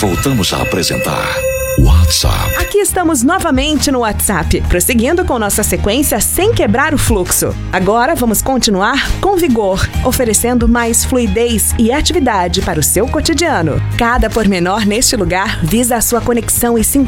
voltamos a apresentar WhatsApp. Aqui estamos novamente no WhatsApp, prosseguindo com nossa sequência sem quebrar o fluxo. Agora vamos continuar com vigor, oferecendo mais fluidez e atividade para o seu cotidiano. Cada pormenor neste lugar visa a sua conexão e sintonia